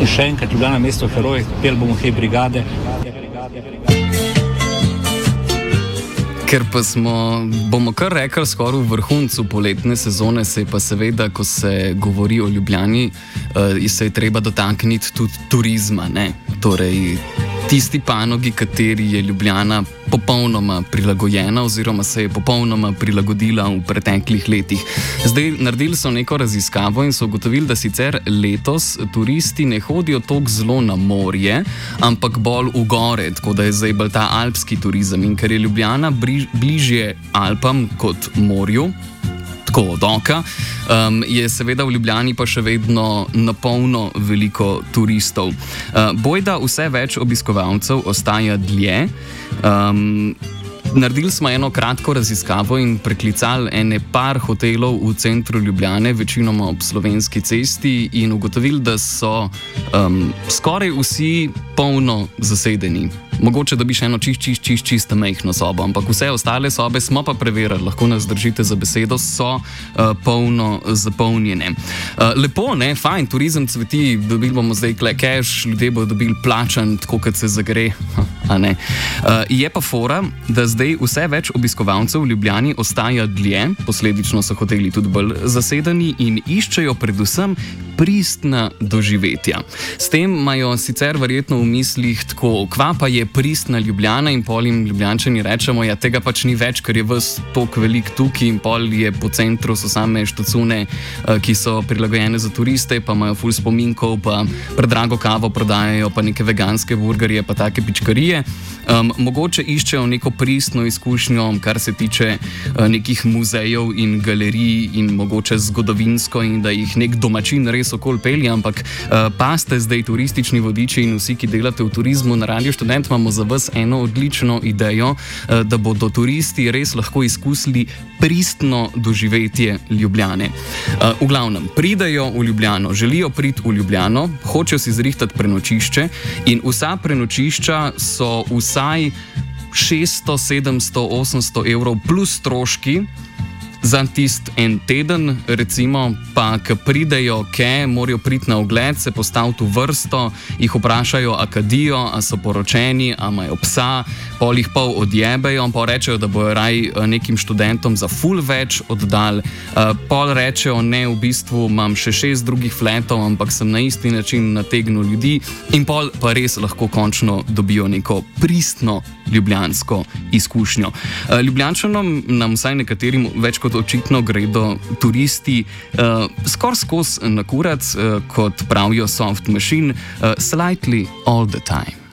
še enkrat, Ljubljana mesto heroj, pel bomo Hej brigade. Ker pa bomo kar rekli, skoraj v vrhuncu poletne sezone, se je pa seveda, ko se govori o Ljubljani, se je treba dotakniti tudi turizma, ne? Torej, tisti panogi, kateri je Ljubljana popolnoma prilagojena oziroma se je popolnoma prilagodila v preteklih letih. Zdaj, naredili so neko raziskavo in so ugotovili, da sicer letos turisti ne hodijo toliko zelo na morje, ampak bolj v gore, tako da je zdaj bolj ta alpski turizem. In ker je Ljubljana bližje Alpam kot morju, tako od oka, je seveda v Ljubljani pa še vedno napolno veliko turistov. Bojda vse več obiskovalcev ostaja dlje. Naredili smo eno kratko raziskavo in preklicali ene par hotelov v centru Ljubljane, večinoma ob Slovenski cesti, in ugotovili, da so skoraj vsi polno zasedeni. Mogoče dobiš eno čisto majhno sobo, ampak vse ostale sobe smo pa preverili, lahko nas držite za besedo, so polno zapolnjene. Lepo, ne, fajn, turizem cveti, dobili bomo zdaj cash, ljudje bodo dobili plačan, tako kot se zagre, a ne. Je pa fora, da zdaj vse več obiskovalcev v Ljubljani ostaja dlje, posledično so hoteli tudi bolj zasedeni in iščejo predvsem pristna doživetja. S tem imajo sicer verjetno v mislih tako, kva pa je pristna Ljubljana, in pol jim Ljubljančani rečemo, ja, tega pač ni več, ker je ves tok velik tukaj, in pol je po centru so same štacune, ki so prilagojene za turiste, pa imajo ful spominkov, pa predrago kavo prodajajo, pa neke veganske burgerje, pa take pičkarije. Mogoče iščejo neko pristno izkušnjo, kar se tiče nekih muzejev in galerij in mogoče zgodovinsko, in da jih nek domačin res okol pelje, ampak pa ste zdaj turistični vodiči in vsi, ki delate v turizmu na Radio Študent, imamo za vas eno odlično idejo, da bodo turisti res lahko izkusili pristno doživetje Ljubljane. V glavnem, pridejo v Ljubljano, želijo priti v Ljubljano, hočejo si zrihtati prenočišče in vsa prenočišča so vsaj 600, 700, 800 evrov plus stroški za tist en teden, recimo, pa ko pridejo, morajo priti na ogled, se postaviti v vrsto, jih vprašajo, a kadijo, a so poročeni, a imajo psa, pol jih pol odjebejo, pol rečejo, da bojo raj nekim študentom za ful več oddali, pol rečejo, ne, v bistvu imam še 6 drugih fletov, ampak sem na isti način nategnil ljudi, in pol pa res lahko končno dobijo neko pristno ljubljansko izkušnjo. Ljubljančanom, nam vsaj nekaterim več kot očitno gredo turisti skoraj skozi na kurac, kot pravijo Soft Machine, slightly all the time.